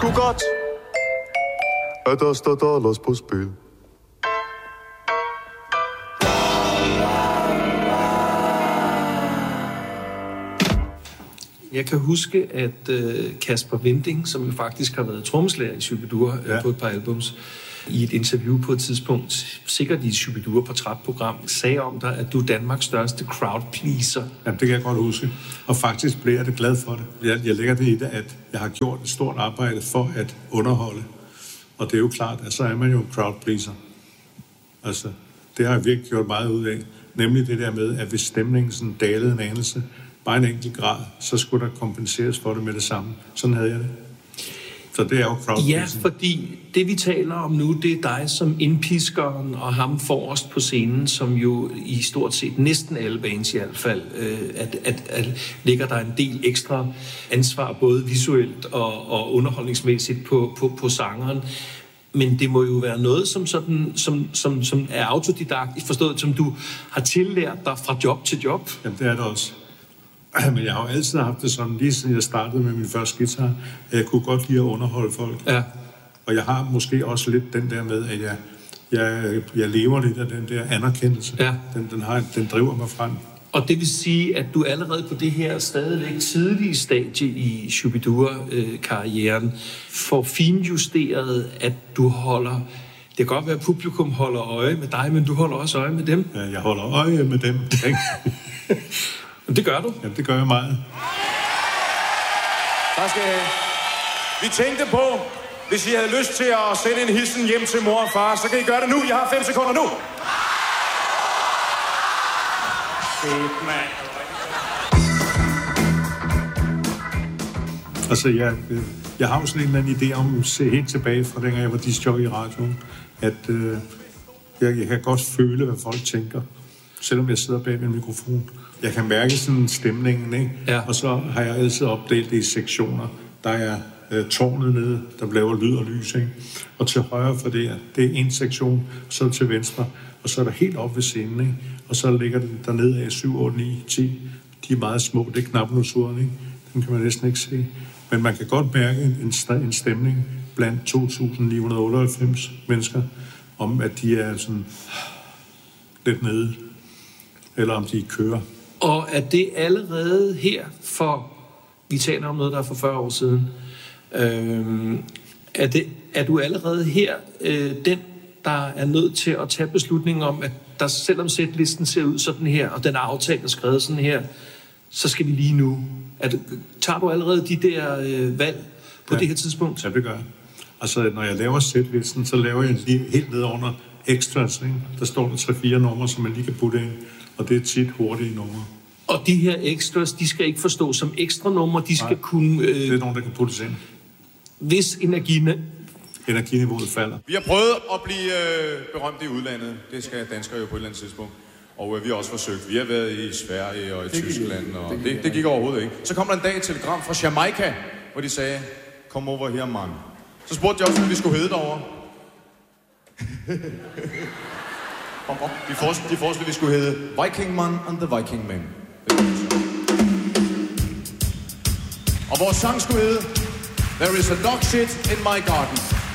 sgu godt, at der står dollars på spil. Jeg kan huske, at Kasper Winding, som jo faktisk har været trommeslager i Shubidur på et par albums, i et interview på et tidspunkt, sikkert i Shubidur portrætprogram, sagde om dig, at du er Danmarks største crowd pleaser. Jamen, det kan jeg godt huske. Og faktisk blev jeg det glad for det. Jeg lægger det i det, at jeg har gjort et stort arbejde for at underholde. Og det er jo klart, at så er man jo en crowd pleaser. Altså, det har jeg virkelig gjort meget ud af. Nemlig det der med, at hvis stemningen sådan dalede en anelse, bare en enkelt grad, så skulle der kompenseres for det med det samme. Sådan havde jeg det. Så det er jo crowd pleasing. Ja, fordi det vi taler om nu, det er dig som indpiskeren og ham forrest på scenen, som jo i stort set næsten alle bands i hvert fald, at ligger der en del ekstra ansvar, både visuelt og underholdningsmæssigt på sangeren. Men det må jo være noget, som er autodidakt, forstået som du har tillært dig fra job til job. Jamen, det er det også. Men jeg har jo altid haft det sådan, lige siden jeg startede med min første guitar, at jeg kunne godt lide at underholde folk. Ja. Og jeg har måske også lidt den der med, at jeg lever lidt af den der anerkendelse. Ja. Den driver mig frem. Og det vil sige, at du allerede på det her stadigvæk tidlige stadie i Shubidur-karrieren får finjusteret, at du holder... Det kan godt være, at publikum holder øje med dig, men du holder også øje med dem. Ja, jeg holder øje med dem. Men det gør du. Ja, det gør jeg meget. Tak skal I have. Vi tænkte på, hvis I havde lyst til at sende en hilsen hjem til mor og far, så kan I gøre det nu. Jeg har 5 sekunder nu. Altså, jeg har jo sådan en eller anden idé om at se helt tilbage fra dengang jeg var discjockey i radioen, at jeg kan godt føle, hvad folk tænker, selvom jeg sidder bag ved en mikrofon. Jeg kan mærke sådan stemningen, ikke? Ja. Og så har jeg altid opdelt det i sektioner. Der er tårnet nede, der laver lyd og lys, ikke? Og til højre for det er en sektion, så til venstre, og så er der helt op ved scenen, ikke? Og så ligger den dernede af 7, 8, 9, 10. De er meget små, det er knappenussuren, ikke? Den kan man næsten ikke se. Men man kan godt mærke en stemning blandt 2.998 mennesker, om at de er sådan lidt nede, eller om de kører. Og er det allerede her vi taler om noget, der er for 40 år siden, er du allerede her den, der er nødt til at tage beslutningen om, at der, selvom sætlisten ser ud sådan her, og den er aftalt og skrevet sådan her, så skal vi lige nu. Tager du allerede de der valg på det her tidspunkt? Ja, det gør jeg. Altså, når jeg laver sætlisten, så laver jeg lige helt ned under extras, ikke? Der står der 3-4 numre, som man lige kan putte ind, og det er tit hurtige numre. Og de her extras, de skal ikke forstås som ekstra numre, de skal kunne... det er nogen, der kan puttes ind. Hvis energiniveauet falder. Vi har prøvet at blive berømt i udlandet. Det skal danskere jo på et eller andet tidspunkt. Og vi har også forsøgt. Vi har været i Sverige og i Tyskland, og det gik overhovedet ikke. Så kom der en dag et telegram fra Jamaica, hvor de sagde, kom over her, mand. Så spurgte de også, hvad vi skulle hedde derovre. De foreslog, at vi skulle hedde Viking Man and the Viking Men. Og vores sang skulle hedde There is a dog shit in my garden.